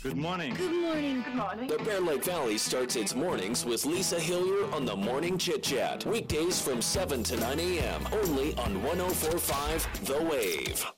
Good morning. Good morning. Good morning. The Bear Lake Valley starts its mornings with Lisa Hillier on the Morning Chit Chat. Weekdays from 7 to 9 a.m. only on 104.5 The Wave.